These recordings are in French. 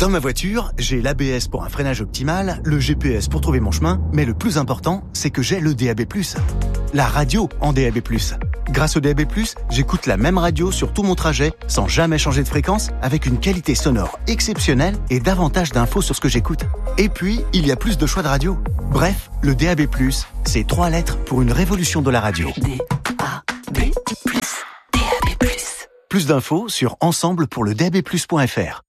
Dans ma voiture, j'ai l'ABS pour un freinage optimal, le GPS pour trouver mon chemin, mais le plus important, c'est que j'ai le DAB+. La radio en DAB+. Grâce au DAB+, j'écoute la même radio sur tout mon trajet, sans jamais changer de fréquence, avec une qualité sonore exceptionnelle et davantage d'infos sur ce que j'écoute. Et puis, il y a plus de choix de radio. Bref, le DAB+, c'est 3 lettres pour une révolution de la radio. DAB+. DAB+. Plus d'infos sur ensemble-pour-le-DAB+.fr.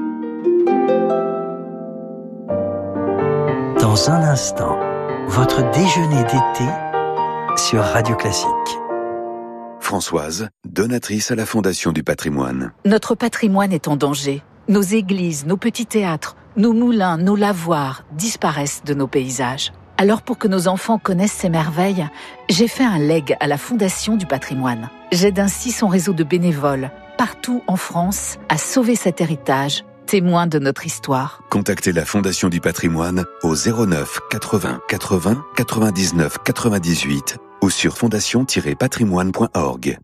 Dans un instant, votre déjeuner d'été sur Radio Classique. Françoise, donatrice à la Fondation du Patrimoine. Notre patrimoine est en danger. Nos églises, nos petits théâtres, nos moulins, nos lavoirs disparaissent de nos paysages. Alors pour que nos enfants connaissent ces merveilles, j'ai fait un leg à la Fondation du Patrimoine. J'aide ainsi son réseau de bénévoles, partout en France, à sauver cet héritage, témoin de notre histoire. Contactez la Fondation du Patrimoine au 09 80 80 99 98 ou sur fondation-patrimoine.org.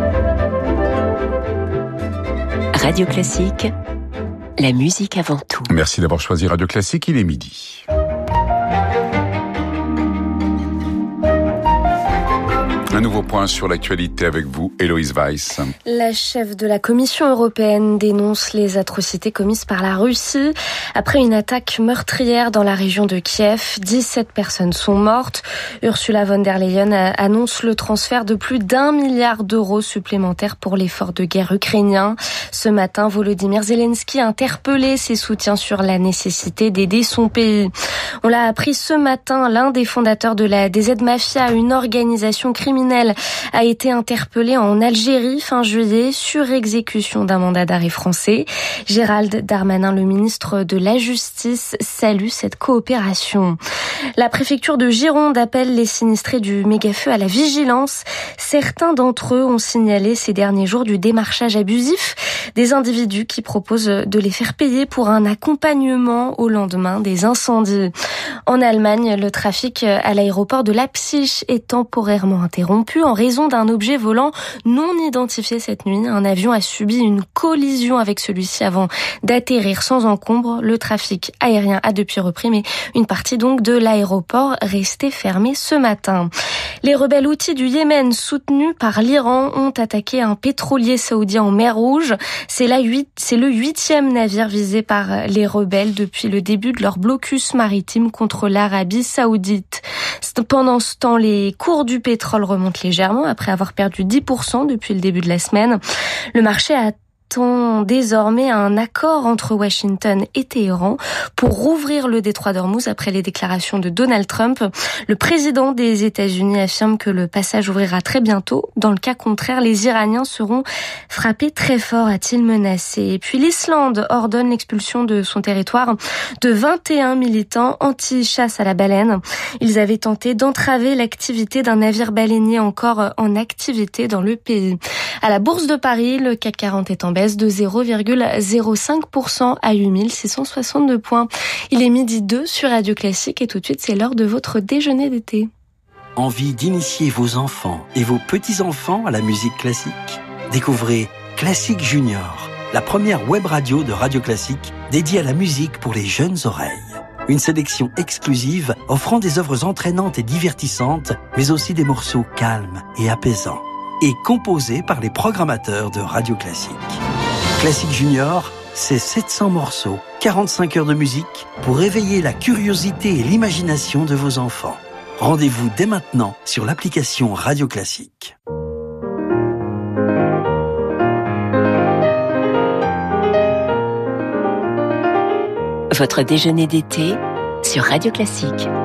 Radio Classique, la musique avant tout. Merci d'avoir choisi Radio Classique, il est midi. Un nouveau point sur l'actualité avec vous, Héloïse Weiss. La chef de la Commission européenne dénonce les atrocités commises par la Russie. Après une attaque meurtrière dans la région de Kiev, 17 personnes sont mortes. Ursula von der Leyen annonce le transfert de plus d'1 milliard d'euros supplémentaires pour l'effort de guerre ukrainien. Ce matin, Volodymyr Zelensky a interpellé ses soutiens sur la nécessité d'aider son pays. On l'a appris ce matin, l'un des fondateurs de la DZ Mafia, une organisation criminelle, a été interpellé en Algérie fin juillet sur exécution d'un mandat d'arrêt français. Gérald Darmanin, le ministre de la Justice, salue cette coopération. La préfecture de Gironde appelle les sinistrés du méga-feu à la vigilance. Certains d'entre eux ont signalé ces derniers jours du démarchage abusif des individus qui proposent de les faire payer pour un accompagnement au lendemain des incendies. En Allemagne, le trafic à l'aéroport de Leipzig est temporairement interrompu en raison d'un objet volant non identifié cette nuit. Un avion a subi une collision avec celui-ci avant d'atterrir sans encombre. Le trafic aérien a depuis repris, mais une partie donc de l'aéroport restait fermée ce matin. Les rebelles houthis du Yémen, soutenus par l'Iran, ont attaqué un pétrolier saoudien en mer Rouge. C'est le 8e navire visé par les rebelles depuis le début de leur blocus maritime contre l'Arabie saoudite. Pendant ce temps, les cours du pétrole remontent légèrement après avoir perdu 10% depuis le début de la semaine. Le marché attend désormais un accord entre Washington et Téhéran pour rouvrir le détroit d'Ormuz après les déclarations de Donald Trump. Le président des États-Unis affirme que le passage ouvrira très bientôt. Dans le cas contraire, les Iraniens seront frappés très fort, a-t-il menacé. Et puis l'Islande ordonne l'expulsion de son territoire de 21 militants anti-chasse à la baleine. Ils avaient tenté d'entraver l'activité d'un navire baleinier encore en activité dans le pays. À la Bourse de Paris, le CAC 40 est en baisse de 0,05% à 8662 points. Il est 12h02 sur Radio Classique et tout de suite c'est l'heure de votre déjeuner d'été. Envie d'initier vos enfants et vos petits-enfants à la musique classique? Découvrez Classique Junior, la première web radio de Radio Classique dédiée à la musique pour les jeunes oreilles. Une sélection exclusive offrant des œuvres entraînantes et divertissantes, mais aussi des morceaux calmes et apaisants, et composés par les programmateurs de Radio Classique. Classique Junior, c'est 700 morceaux, 45 heures de musique pour éveiller la curiosité et l'imagination de vos enfants. Rendez-vous dès maintenant sur l'application Radio Classique. Votre déjeuner d'été sur Radio Classique.